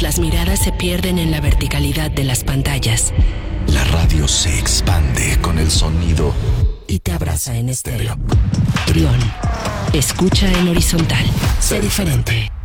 Las miradas se pierden en la verticalidad de las pantallas. La radio se expande con el sonido Y te abraza en estéreo. Trión. Escucha en horizontal. Sé diferente.